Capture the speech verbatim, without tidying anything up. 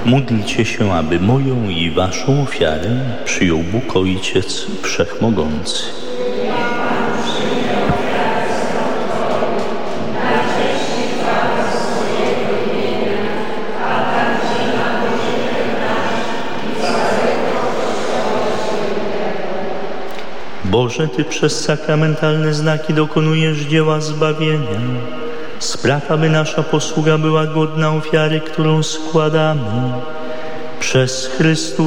Módlcie się, aby moją i waszą ofiarę przyjął Bóg Ojciec Wszechmogący. Boże, Ty przez sakramentalne znaki dokonujesz dzieła zbawienia. Spraw, aby nasza posługa była godna ofiary, którą składamy. Przez Chrystusa